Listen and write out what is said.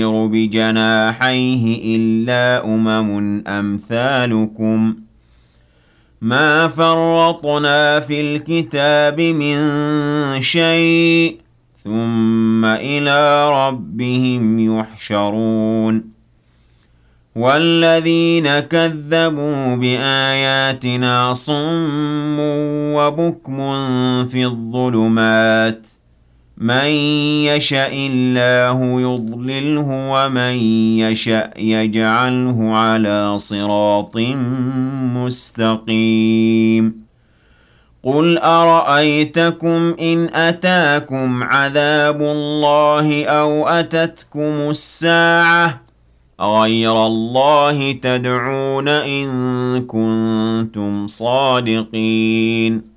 بجناحيه إلا أمثالكم ما فرطنا في الكتاب من شيء ثم إلى ربهم يحشرون والذين كذبوا بآياتنا صم وبكم في الظلمات من يشاء الله يضلله ومن يشاء يجعله على صراط مستقيم قل أرأيتكم إن أتاكم عذاب الله أو أتتكم الساعة أغير الله تدعون إن كنتم صادقين